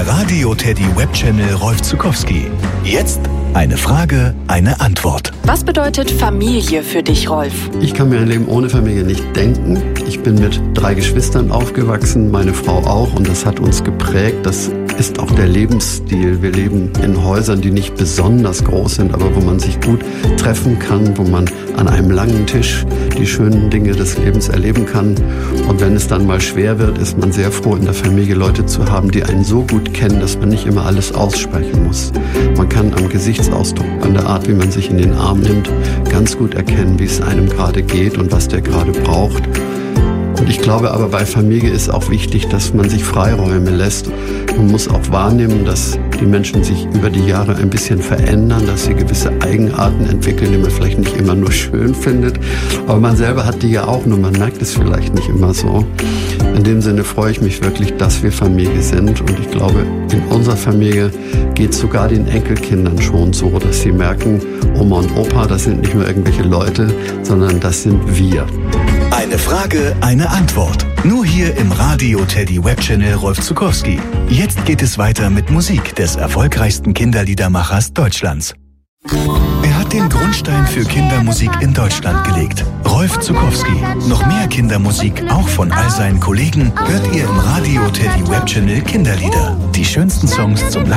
Der Radio Teddy Webchannel Rolf Zuckowski. Jetzt eine Frage, eine Antwort. Was bedeutet Familie für dich, Rolf? Ich kann mir ein Leben ohne Familie nicht denken. Ich bin mit 3 Geschwistern aufgewachsen, meine Frau auch, und das hat uns geprägt. Das ist auch der Lebensstil. Wir leben in Häusern, die nicht besonders groß sind, aber wo man sich gut treffen kann, wo man an einem langen Tisch die schönen Dinge des Lebens erleben kann. Und wenn es dann mal schwer wird, ist man sehr froh, in der Familie Leute zu haben, die einen so gut kennen, dass man nicht immer alles aussprechen muss. Man kann am Gesichtsausdruck, an der Art, wie man sich in den Arm nimmt, ganz gut erkennen, wie es einem gerade geht und was der gerade braucht. Und ich glaube aber, bei Familie ist auch wichtig, dass man sich Freiräume lässt. Man muss auch wahrnehmen, dass die Menschen sich über die Jahre ein bisschen verändern, dass sie gewisse Eigenarten entwickeln, die man vielleicht nicht immer nur schön findet. Aber man selber hat die ja auch, nur man merkt es vielleicht nicht immer so. In dem Sinne freue ich mich wirklich, dass wir Familie sind. Und ich glaube, in unserer Familie geht es sogar den Enkelkindern schon so, dass sie merken, Oma und Opa, das sind nicht nur irgendwelche Leute, sondern das sind wir. Eine Frage, eine Antwort. Nur hier im Radio Teddy Webchannel Rolf Zuckowski. Jetzt geht es weiter mit Musik des erfolgreichsten Kinderliedermachers Deutschlands. Er hat den Grundstein für Kindermusik in Deutschland gelegt. Rolf Zuckowski. Noch mehr Kindermusik, auch von all seinen Kollegen, hört ihr im Radio Teddy Webchannel Kinderlieder. Die schönsten Songs zum